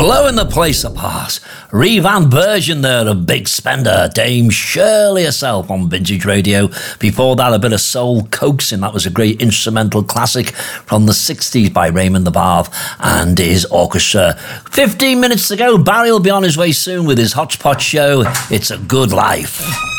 Blowing the place apart. Revamped version there of Big Spender, Dame Shirley herself on Vintage Radio. Before that, a bit of soul coaxing. That was a great instrumental classic from the 60s by Raymond the Barb and his orchestra. 15 minutes to go. Barry will be on his way soon with his Hotspot show. It's a Good Life.